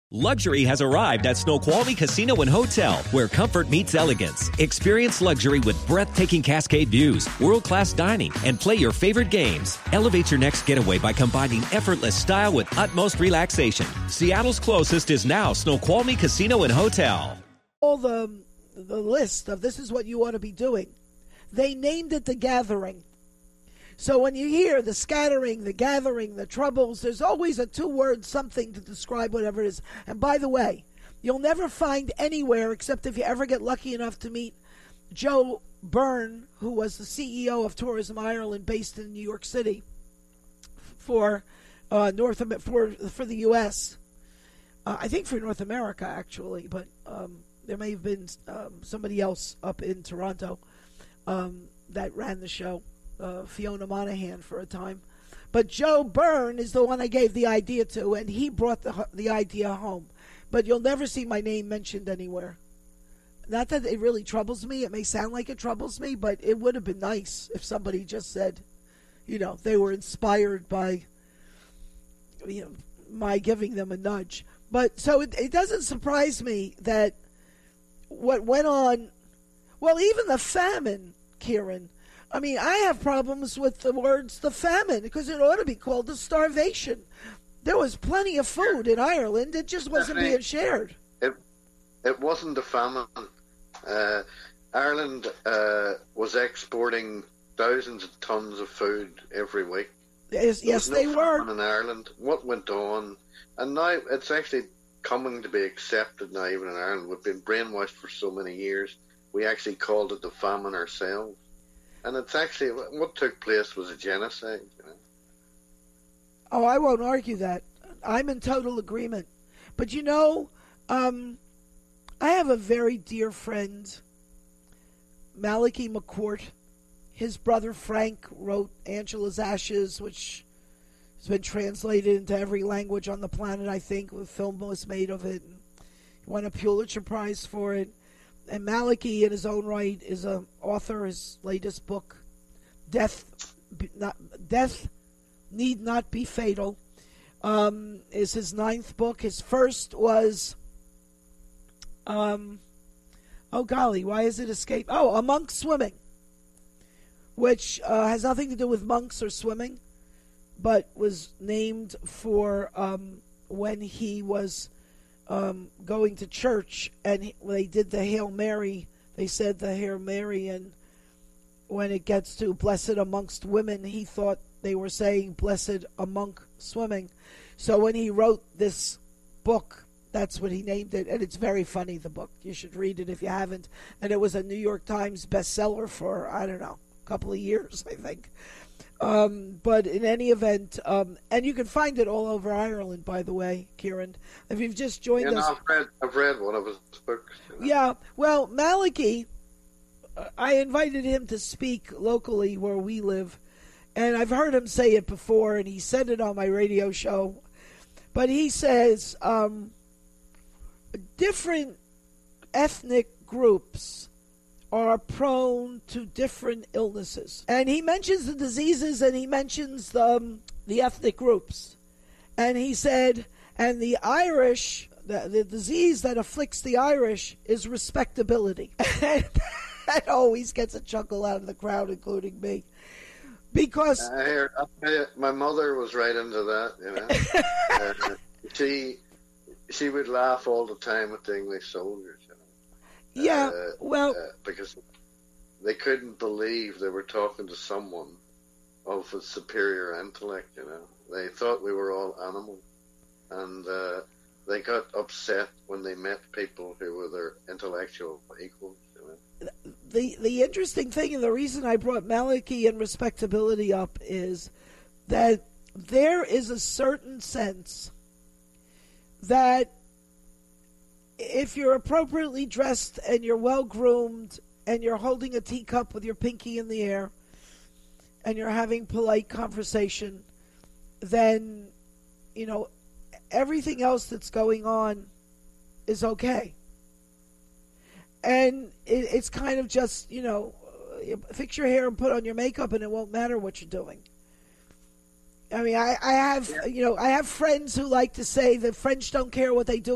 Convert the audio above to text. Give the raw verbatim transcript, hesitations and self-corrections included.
Luxury has arrived at Snoqualmie Casino and Hotel, where comfort meets elegance. Experience luxury with breathtaking cascade views, world-class dining, and play your favorite games. Elevate your next getaway by combining effortless style with utmost relaxation. Seattle's closest is now Snoqualmie Casino and Hotel. All the, the list of this is what you ought to be doing. They named it The Gathering. So when you hear the scattering, the gathering, the troubles, there's always a two-word something to describe whatever it is. And by the way, you'll never find anywhere, except if you ever get lucky enough to meet Joe Byrne, who was the C E O of Tourism Ireland, based in New York City for uh, North for for the U S Uh, I think for North America, actually, but um, there may have been um, somebody else up in Toronto um, that ran the show. Uh, Fiona Monahan for a time. But Joe Byrne is the one I gave the idea to, and he brought the the idea home. But you'll never see my name mentioned anywhere. Not that it really troubles me. It may sound like it troubles me, but it would have been nice if somebody just said, you know, they were inspired by, you know, my giving them a nudge. But so it, it doesn't surprise me that what went on, well, even the famine, Kieran, I mean, I have problems with the words the famine because it ought to be called the starvation. There was plenty of food in Ireland. It just wasn't Definitely. being shared. It it wasn't a famine. Uh, Ireland uh, was exporting thousands of tons of food every week. Yes, There yes was no they were. famine in Ireland. What went on? And now it's actually coming to be accepted now, even in Ireland. We've been brainwashed for so many years. We actually called it the famine ourselves. And it's actually, what took place was a genocide. You know? Oh, I won't argue that. I'm in total agreement. But you know, um, I have a very dear friend, Malachi McCourt. His brother Frank wrote Angela's Ashes, which has been translated into every language on the planet, I think. A film was made of it. And he won a Pulitzer Prize for it. And Malachi, in his own right, is an author. His latest book, Death, not, Death Need Not Be Fatal, um, is his ninth book. His first was, um, oh golly, why is it escape? Oh, A Monk Swimming, which uh, has nothing to do with monks or swimming, but was named for um, when he was Um, going to church, and he, when they did the Hail Mary, they said the Hail Mary, and when it gets to blessed amongst women, he thought they were saying blessed a monk swimming. So when he wrote this book, that's what he named it, and it's very funny, the book. You should read it if you haven't. And it was a New York Times bestseller for, I don't know, a couple of years, I think. Um, but in any event, um, and you can find it all over Ireland, by the way, Kieran. If you've just joined Yeah, us. no, I've read, I've read one of his books. You know? Yeah, well, Malachi, uh, I invited him to speak locally where we live, and I've heard him say it before, and he said it on my radio show. But he says um, different ethnic groups are prone to different illnesses. And he mentions the diseases, and he mentions the, um, the ethnic groups. And he said, and the Irish, the, the disease that afflicts the Irish is respectability. And that always gets a chuckle out of the crowd, including me. Because I hear, I tell you, my mother was right into that, you know. uh, she, she would laugh all the time at the English soldiers, you know. Yeah, uh, well... Uh, because they couldn't believe they were talking to someone of a superior intellect, you know. They thought we were all animals. And uh, they got upset when they met people who were their intellectual equals, you know. The, the interesting thing, and the reason I brought Malachi and respectability up, is that there is a certain sense that if you're appropriately dressed and you're well groomed and you're holding a teacup with your pinky in the air and you're having polite conversation, then, you know, everything else that's going on is okay. And it, it's kind of just, you know, fix your hair and put on your makeup and it won't matter what you're doing. I mean, I, I have, you know, I have friends who like to say that French don't care what they do